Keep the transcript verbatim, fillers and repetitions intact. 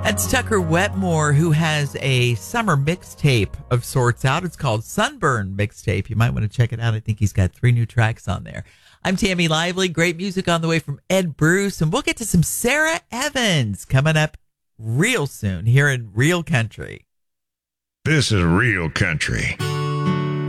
That's Tucker Wetmore, who has a summer mixtape of sorts out. It's called Sunburn Mixtape. You might want to check it out. I think he's got three new tracks on there. I'm Tammy Lively. Great music on the way from Ed Bruce. And we'll get to some Sarah Evans coming up real soon here in Real Country. This is Real Country.